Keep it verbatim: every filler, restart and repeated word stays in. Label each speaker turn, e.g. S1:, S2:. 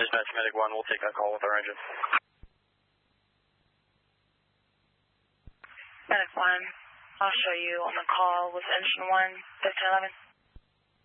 S1: Dispatch Medic one, we'll take that call with our engine.
S2: Medic one, I'll show you on the call with engine one, fifteen eleven.